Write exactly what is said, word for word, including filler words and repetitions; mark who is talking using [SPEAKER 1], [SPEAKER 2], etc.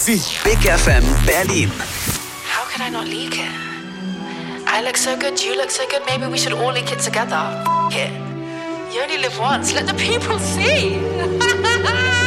[SPEAKER 1] Sie. Big F M Berlin.
[SPEAKER 2] How could I not leak it? I look so good, you look so good, maybe we should all leak it together. F it. You only live once, let the people see.